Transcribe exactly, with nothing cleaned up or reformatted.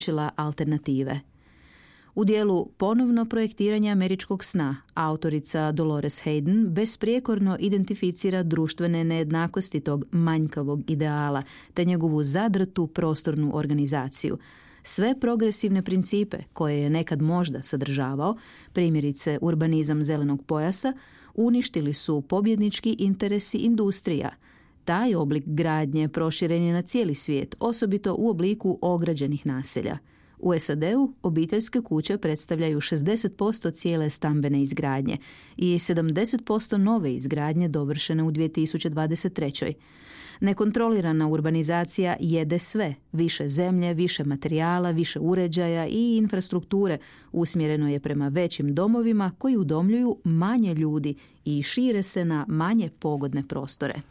alternative. U dijelu Ponovno projektiranje američkog sna, autorica Dolores Hayden besprijekorno identificira društvene nejednakosti tog manjkavog ideala te njegovu zadrtu prostornu organizaciju. Sve progresivne principe koje je nekad možda sadržavao, primjerice urbanizam zelenog pojasa, uništili su pobjednički interesi industrija. Taj oblik gradnje proširen je na cijeli svijet, osobito u obliku ograđenih naselja. U S A D-u obiteljske kuće predstavljaju šezdeset posto cijele stambene izgradnje i sedamdeset posto nove izgradnje dovršene u dvije tisuće dvadeset trećoj. Nekontrolirana urbanizacija jede sve, više zemlje, više materijala, više uređaja i infrastrukture usmjereno je prema većim domovima koji udomljuju manje ljudi i šire se na manje pogodne prostore.